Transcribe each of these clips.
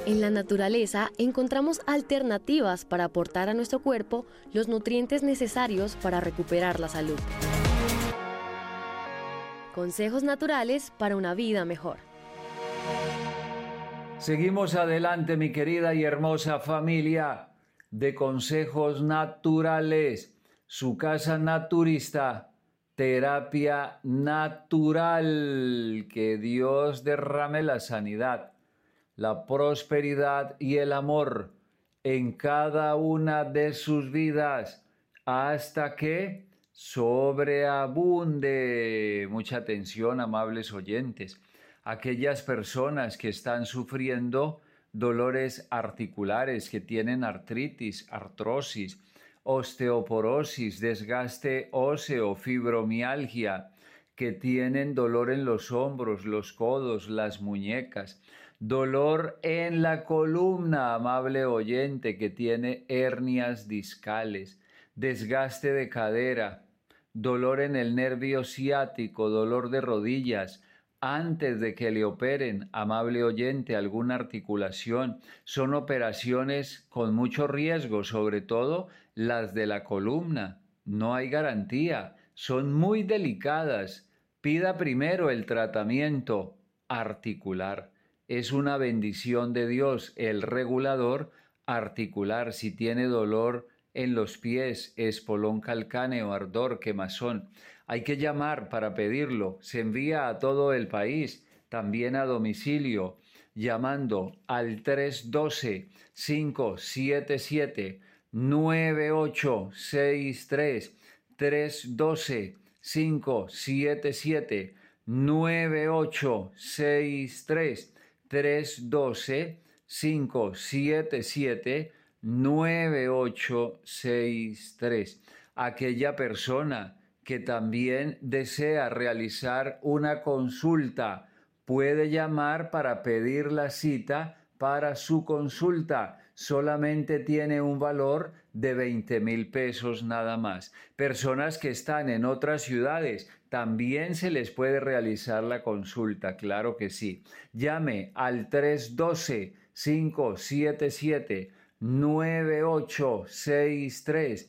En la naturaleza encontramos alternativas para aportar a nuestro cuerpo los nutrientes necesarios para recuperar la salud. Consejos naturales para una vida mejor. Seguimos adelante, mi querida y hermosa familia de Consejos Naturales, su casa naturista, terapia natural. Que Dios derrame la sanidad, la prosperidad y el amor en cada una de sus vidas hasta que sobreabunde. Mucha atención, amables oyentes. Aquellas personas que están sufriendo dolores articulares, que tienen artritis, artrosis, osteoporosis, desgaste óseo, fibromialgia, que tienen dolor en los hombros, los codos, las muñecas, dolor en la columna, amable oyente, que tiene hernias discales, desgaste de cadera, dolor en el nervio ciático, dolor de rodillas, antes de que le operen, amable oyente, alguna articulación. Son operaciones con mucho riesgo, sobre todo las de la columna. No hay garantía, son muy delicadas. Pida primero el tratamiento articular. Es una bendición de Dios el regulador articular. Si tiene dolor en los pies, espolón calcáneo, ardor, quemazón, hay que llamar para pedirlo. Se envía a todo el país, también a domicilio, llamando al 312-577-9863, 312-577-9863, 312-577-9863. Aquella persona que también desea realizar una consulta puede llamar para pedir la cita para su consulta. Solamente tiene un valor de 20,000 pesos nada más. Personas que están en otras ciudades, también se les puede realizar la consulta, claro que sí. Llame al 312-577-9863,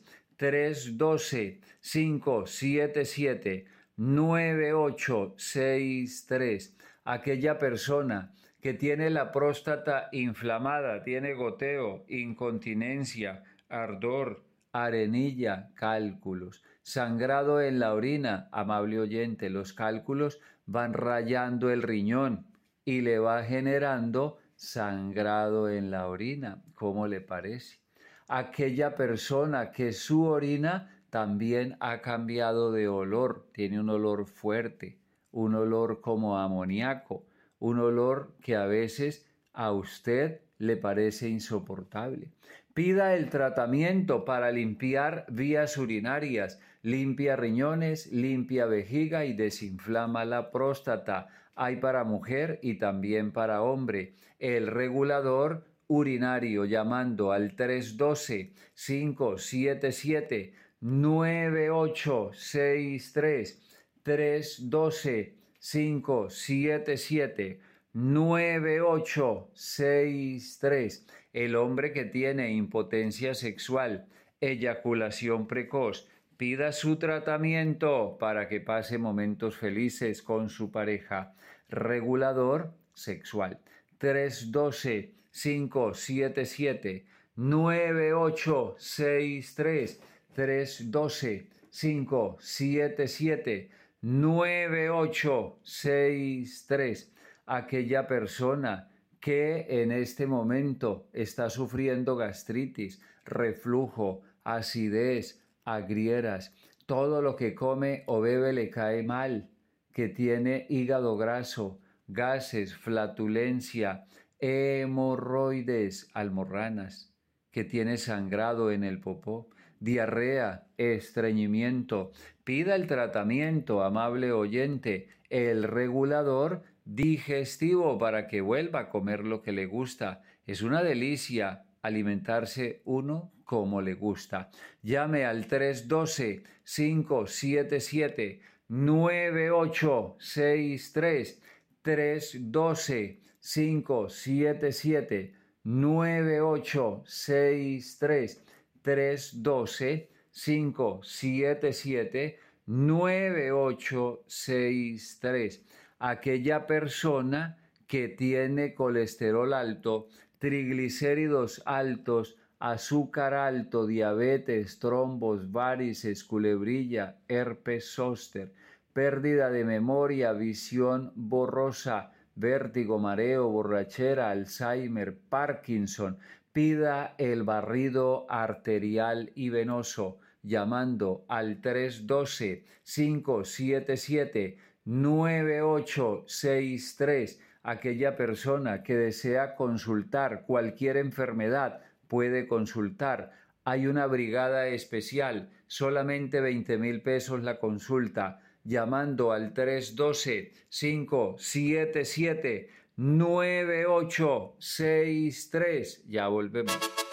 312-577-9863. Aquella persona que tiene la próstata inflamada, tiene goteo, incontinencia, ardor, arenilla, cálculos, sangrado en la orina, amable oyente, los cálculos van rayando el riñón y le va generando sangrado en la orina. ¿Cómo le parece? Aquella persona que su orina también ha cambiado de olor, tiene un olor fuerte, un olor como amoníaco, un olor que a veces a usted le parece insoportable. Pida el tratamiento para limpiar vías urinarias, limpia riñones, limpia vejiga y desinflama la próstata. Hay para mujer y también para hombre. El regulador urinario, llamando al 312-577-9863, 312-577-9863. El hombre que tiene impotencia sexual, eyaculación precoz, pida su tratamiento para que pase momentos felices con su pareja. Regulador sexual. 312-577-9863, 312-577-9863. Aquella persona que en este momento está sufriendo gastritis, reflujo, acidez, agrieras, todo lo que come o bebe le cae mal, que tiene hígado graso, gases, flatulencia, hemorroides, almorranas, que tiene sangrado en el popó, diarrea, estreñimiento. Pida el tratamiento, amable oyente, el regulador digestivo para que vuelva a comer lo que le gusta. Es una delicia alimentarse uno como le gusta. Llame al 312-577-9863, 312-577-9863. 9863 312 577 9863. Aquella persona que tiene colesterol alto, triglicéridos altos, azúcar alto, diabetes, trombos, varices, culebrilla, herpes zóster, pérdida de memoria, visión borrosa, vértigo, mareo, borrachera, Alzheimer, Parkinson, pida el barrido arterial y venoso llamando al 312-577-9863. Aquella persona que desea consultar cualquier enfermedad puede consultar. Hay una brigada especial, solamente 20,000 pesos la consulta, llamando al 312-577-9863. Ya volvemos.